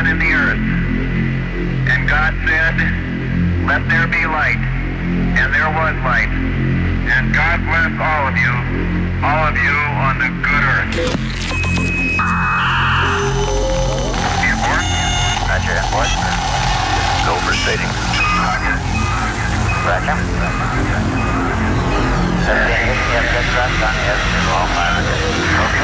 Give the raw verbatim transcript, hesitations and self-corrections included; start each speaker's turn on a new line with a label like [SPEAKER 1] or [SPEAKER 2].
[SPEAKER 1] man in the earth. And God said, let there be light. And there was light. And God bless all of you, all of you on the good earth. Airborne? Roger, airborne. Go for stating. Roger. Roger. Yes, that's right. Yes, all five. Okay.